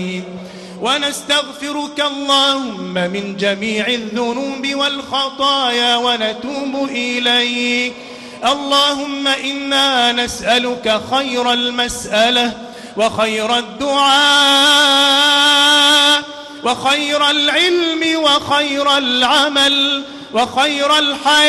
ونستغفرك اللهم من جميع الذنوب والخطايا ونتوب إليك. اللهم إنا نسألك خير المسألة وخير الدعاء وخير العلم وخير العمل وخير الحياة